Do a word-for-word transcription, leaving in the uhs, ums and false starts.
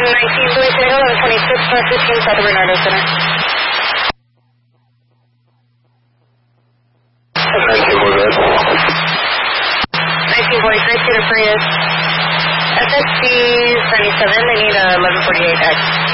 nineteen, Louis Diego, eleven twenty-six, North fifteen, South of Bernardo Center. nineteen, what was that? nineteen forty-three, Cedar Prius. S S C seventy-seven, they need a eleven forty-eight X.